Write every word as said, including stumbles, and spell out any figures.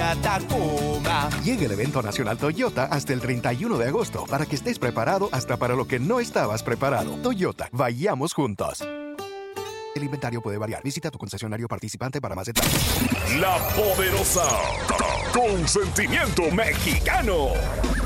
una Tacoma. Llega el evento nacional Toyota hasta el treinta y uno de agosto para que estés preparado hasta para lo que no estabas preparado. Toyota, vayamos juntos. El inventario puede variar. Visita tu concesionario participante para más detalles. La poderosa con sentimiento mexicano.